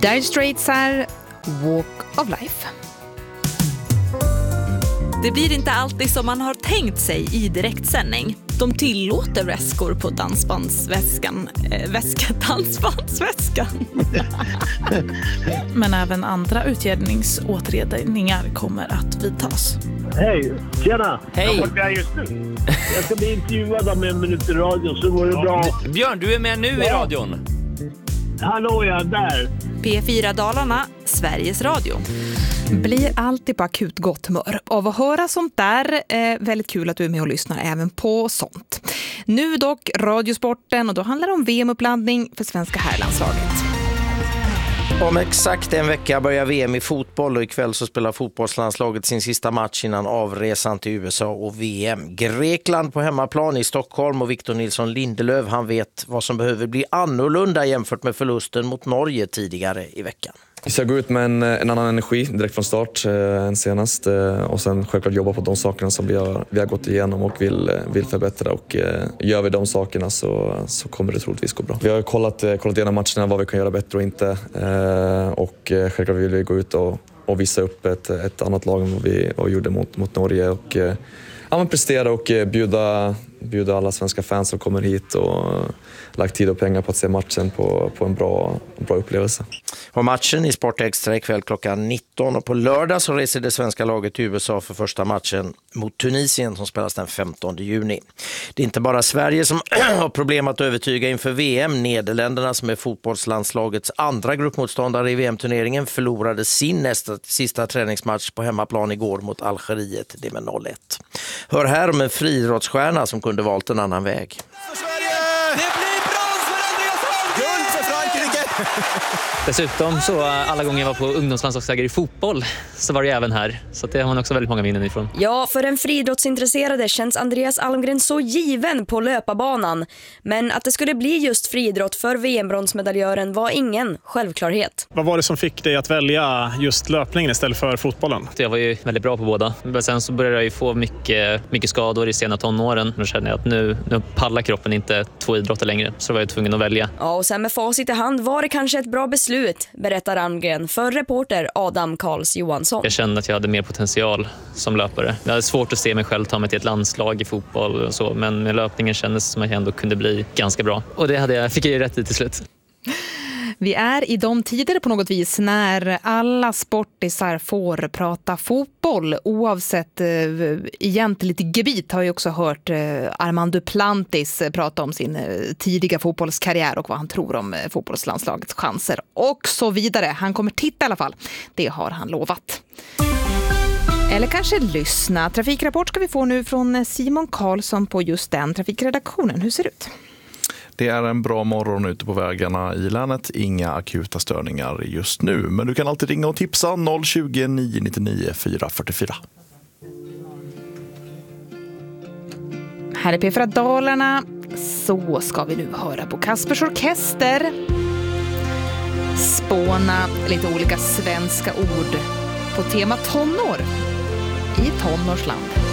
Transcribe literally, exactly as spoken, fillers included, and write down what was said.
Dire Straits är Walk of Life. Det blir inte alltid som man har tänkt sig i direktsändning. De tillåter väskor på dansbandsväskan. Äh, väska, dansbandsväskan. Men även andra utgivningsåtredningar kommer att vidtas. Hej, tjena! Hej! Jag är just nu. Jag ska bli intervjuad om en minut i radion, så var det bra. Björn, du är med nu i radion. Hallå, jag är där. P fyra Dalarna, Sveriges Radio. Blir alltid på akut gott humör av att höra sånt där. Eh, väldigt kul att du är med och lyssnar även på sånt. Nu dock Radiosporten, och då handlar det om V M-uppladdning för svenska herrlandslaget. Om exakt en vecka börjar V M i fotboll, och ikväll så spelar fotbollslandslaget sin sista match innan avresan till U S A och V M. Grekland på hemmaplan i Stockholm, och Victor Nilsson Lindelöf, han vet vad som behöver bli annorlunda jämfört med förlusten mot Norge tidigare i veckan. Vi ska gå ut med en, en annan energi direkt från start eh, än senast eh, och sen självklart jobba på de sakerna som vi har, vi har gått igenom och vill, vill förbättra, och eh, gör vi de sakerna så, så kommer det troligtvis gå bra. Vi har kollat, eh, kollat igenom matcherna, vad vi kan göra bättre och inte eh, och eh, självklart vill vi gå ut och, och visa upp ett, ett annat lag än vad vi och gjorde mot, mot Norge, och eh, ja, men prestera och eh, bjuda, bjuda alla svenska fans som kommer hit och lagt tid och pengar på att se matchen på, på en bra, bra upplevelse. Och matchen i Sport Extra ikväll klockan nitton, och på lördag så reser det svenska laget till U S A för första matchen mot Tunisien som spelas den femtonde juni. Det är inte bara Sverige som har problem att övertyga inför V M. Nederländerna, som är fotbollslandslagets andra gruppmotståndare i V M-turneringen, förlorade sin nästa, sista träningsmatch på hemmaplan igår mot Algeriet, det med noll ett. Hör här om en friidrottsstjärna som kunde valt en annan väg. För Sverige! Det blir brons för Andreas Hallgren! Guld för Frankrike! Dessutom så alla gånger jag var på ungdomslandslagsläger i fotboll så var det även här. Så det har man också väldigt många minnen ifrån. Ja, för en friidrottsintresserade känns Andreas Almgren så given på löparbanan. Men att det skulle bli just friidrott för V M-bronsmedaljören var ingen självklarhet. Vad var det som fick dig att välja just löpningen istället för fotbollen? Jag var ju väldigt bra på båda. Men sen så började jag ju få mycket, mycket skador i sena tonåren. Då kände jag att nu, nu pallar kroppen inte två idrotter längre. Så var jag tvungen att välja. Ja, och sen med facit i hand var det kanske ett bra beslut, berättar Almgren för reporter Adam Karls Johansson. Jag kände att jag hade mer potential som löpare. Jag hade svårt att se mig själv ta mig till ett landslag i fotboll och så, men med löpningen kändes som att jag ändå kunde bli ganska bra. Och det hade jag, fick jag ju rätt i till slut. Vi är i de tider på något vis när alla sportisar får prata fotboll oavsett eh, egentligt gebit. Har ju också hört eh, Armand Duplantis prata om sin eh, tidiga fotbollskarriär och vad han tror om eh, fotbollslandslagets chanser och så vidare. Han kommer titta i alla fall. Det har han lovat. Eller kanske lyssna. Trafikrapport ska vi få nu från Simon Karlsson på just den trafikredaktionen. Hur ser det ut? Det är en bra morgon ute på vägarna i länet. Inga akuta störningar just nu. Men du kan alltid ringa och tipsa noll tjugo, nio nittionio, fyra fyrtiofyra. Här är P fyra Dalarna. Så ska vi nu höra på Kaspers Orkester. Spåna lite olika svenska ord på tema tonår i tonårsland.